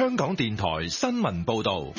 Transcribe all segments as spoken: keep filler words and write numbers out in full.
香港電台新聞報道。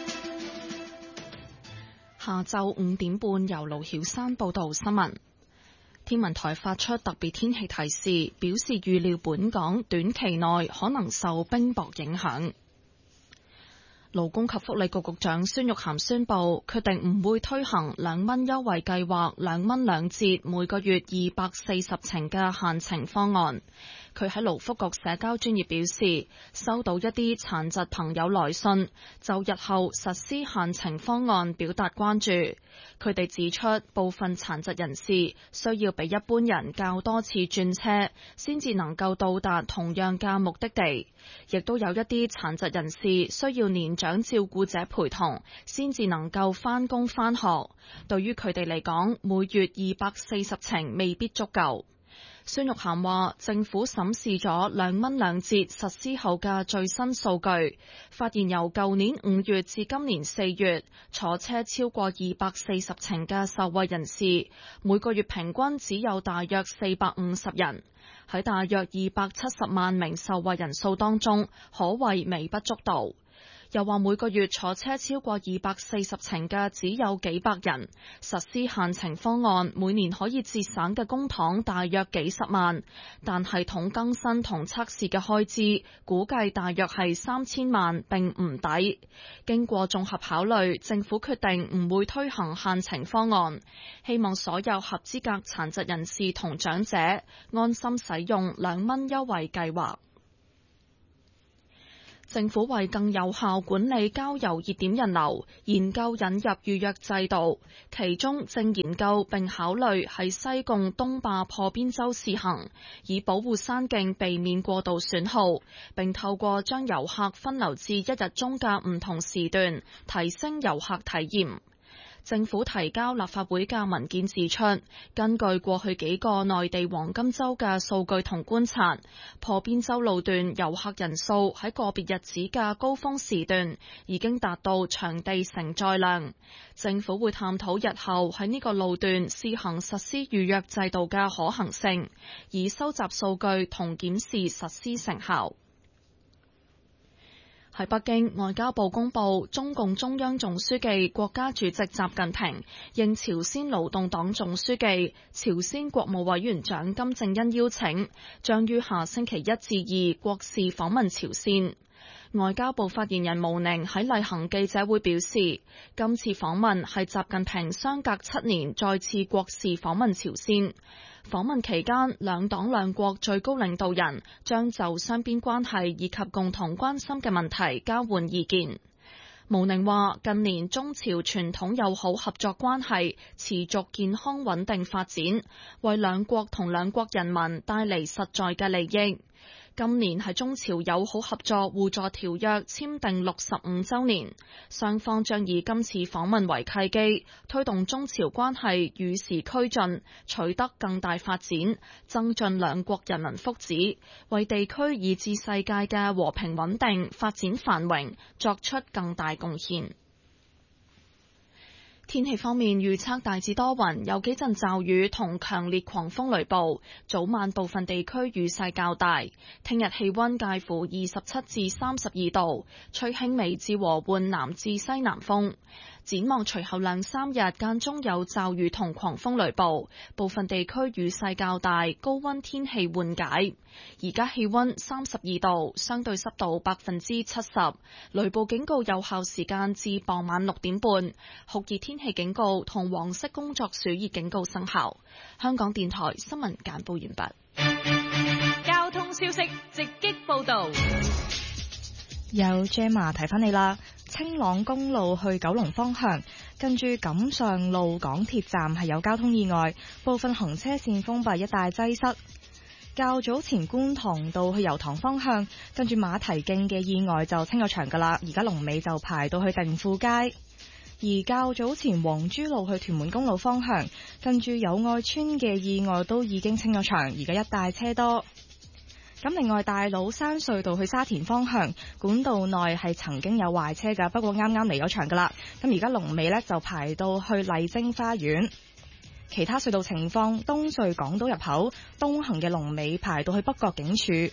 下晝五點半，由盧曉山報道新聞。天文台發出特別天氣提示，表示預料本港短期內可能受冰雹影響。勞工及福利局局長孫玉菡宣布，決定唔會推行兩蚊優惠計劃，兩蚊兩折，每個月二百四十程嘅限程方案。佢喺勞福局社交專頁表示，收到一啲殘疾朋友來信，就日後實施限程方案表達關注。佢哋指出，部分殘疾人士需要比一般人較多次轉車，先至能夠到達同樣嘅目的地，亦都有一啲殘疾人士需要年長照顧者陪同，先至能夠返工返學。對於佢哋嚟講，每月二百四十程未必足夠。孫玉菡話，政府審視咗兩蚊兩折實施後嘅最新數據，發現由舊年五月至今年四月，坐車超過二百四十程嘅受惠人士，每個月平均只有大約四百五十人。喺大約二百七十萬名受惠人數當中，可謂微不足道。又話每個月坐車超過二百四十程嘅只有幾百人，實施限程方案每年可以節省嘅公帑大約幾十萬，但系統更新同測試嘅開支估計大約係三千萬，並唔抵。經過綜合考慮，政府決定唔會推行限程方案，希望所有合資格殘疾人士同長者安心使用兩蚊優惠計劃。政府為更有效管理郊遊熱點人流，研究引入預約制度，其中正研究並考慮喺西貢東壩破邊洲試行，以保護山徑避免過度損耗，並透過將遊客分流至一日中嘅唔同時段，提升遊客體驗。政府提交立法會嘅文件指出，根據過去幾個內地黃金週嘅數據同觀察，破邊洲路段遊客人數喺個別日子嘅高峰時段已經達到場地承載量。政府會探討日後喺呢個路段試行實施預約制度嘅可行性，以收集數據同檢視實施成效。喺北京，外交部公布，中共中央總書記、國家主席習近平應朝鮮勞動黨總書記、朝鮮國務委員長金正恩邀請，將於下星期一至二國事訪問朝鮮。外交部發言人毛寧喺例行記者會表示，今次訪問係習近平相隔七年再次國事訪問朝鮮。訪問期間，兩黨兩國最高領導人將就雙邊關係以及共同關心嘅問題交換意見。毛寧話，近年中朝傳統友好合作關係持續健康穩定發展，為兩國同兩國人民帶嚟實在嘅利益。今年係中朝友好合作互助條約簽訂六十五週年，雙方將以今次訪問為契機，推動中朝關係與時俱進，取得更大發展，增進兩國人民福祉，為地區以至世界嘅和平穩定、發展繁榮作出更大貢獻。天氣方面預測大致多雲，有幾陣驟雨同強烈狂風雷暴，早晚部分地區雨勢較大。聽日氣溫介乎二十七至三十二度，吹輕微至和緩南至西南風。展望隨後兩三日間中有驟雨同狂風雷暴，部分地區雨勢較大，高溫天氣緩解。而家氣溫三十二度，相對濕度百分之七十，雷暴警告有效時間至傍晚六點半，酷熱天氣警告同黃色工作暑熱警告生效。香港電台新聞簡報完畢。 交通消息直擊報道。 有 Gemma 提翻你啦，青朗公路去九龍方向，近住錦上路港鐵站係有交通意外，部分行車線封閉，一帶擠塞。較早前觀塘道去油塘方向，近住馬蹄徑嘅意外就清咗場噶啦，而家龍尾就排到去定富街。而較早前黃珠路去屯門公路方向，近住友愛村嘅意外都已經清咗場，而家一帶車多。咁另外大老山隧道去沙田方向，管道內係曾經有壞車㗎，不過啱啱離咗場㗎啦。咁而家龍尾呢就排到去麗晶花園。其他隧道情況，東隧港島入口東行嘅龍尾排到去北角警署，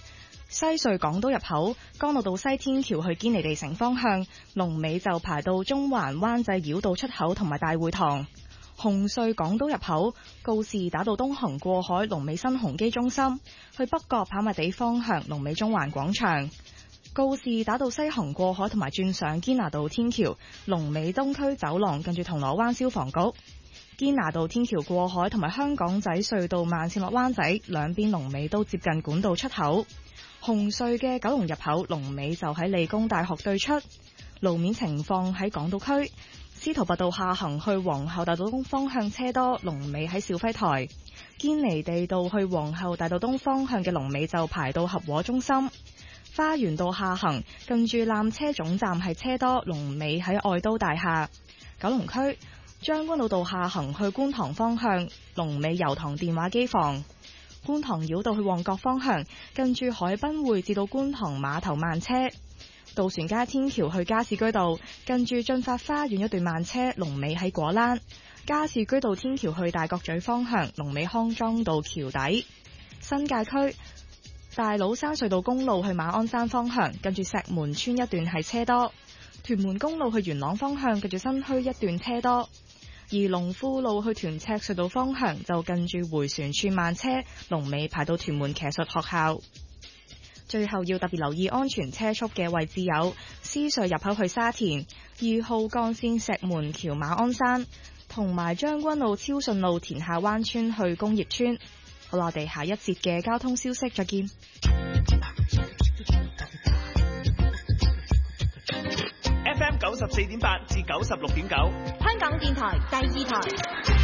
西隧港島入口，干諾道西天橋去堅尼地城方向，龍尾就排到中環灣仔繞道出口同埋大會堂。紅隧港島入口，告士打道東行過海，龍尾新鴻基中心；去北角跑馬地方向，龍尾中環廣場。告士打道西行過海同埋轉上堅拿道天橋，龍尾東區走廊近住銅鑼灣消防局。堅拿道天橋過海同埋香港仔隧道慢線落灣仔，兩邊龍尾都接近管道出口。紅隧嘅九龍入口龍尾就喺理工大學對出。路面情況喺港島區，司徒拔道下行去皇后大道東方向車多，龍尾喺肇輝台。堅尼地道去皇后大道東方向嘅龍尾就排到合和中心。花園道下行近住纜車總站係車多，龍尾喺愛都大廈。九龍區將軍澳道下行去觀塘方向，龍尾油塘電話機房。觀塘繞道去旺角方向，近住海濱匯至到觀塘碼頭慢車。渡船街天橋去加士居道，近住駿發花園一段慢車，龍尾喺果欄。加士居道天橋去大角咀方向，龍尾康莊道橋底。新界區大老山隧道公路去馬鞍山方向，近住石門村一段係車多。屯門公路去元朗方向，近住新墟一段車多。而龍富路去屯赤隧道方向就近住迴旋處慢車，龍尾排到屯門騎術學校。最後要特別留意安全車速嘅位置有獅隧入口去沙田、二號幹線石門橋馬鞍山，同埋將軍澳超順路田下灣村去工業村。好啦，我哋下一節嘅交通消息再見。 F M 九十四點八至九十六點九， 香港電台第二台。